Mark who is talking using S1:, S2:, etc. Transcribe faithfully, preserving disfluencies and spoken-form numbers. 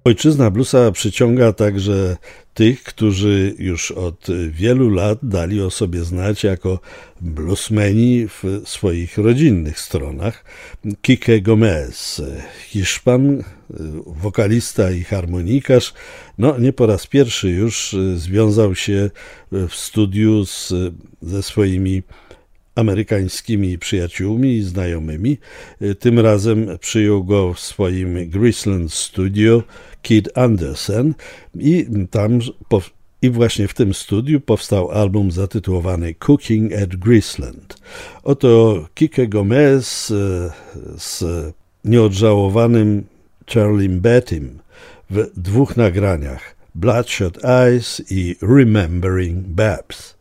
S1: Ojczyzna bluesa przyciąga także tych, którzy już od wielu lat dali o sobie znać jako bluesmeni w swoich rodzinnych stronach. Kike Gomez, Hiszpan, wokalista i harmonikarz, no nie po raz pierwszy już związał się w studiu z, ze swoimi amerykańskimi przyjaciółmi i znajomymi. Tym razem przyjął go w swoim Graceland Studio Kid Andersen i tam i właśnie w tym studiu powstał album zatytułowany Cooking at Graceland. Oto Kike Gomez z nieodżałowanym Charliem Bettym w dwóch nagraniach Bloodshot Eyes i Remembering Babs.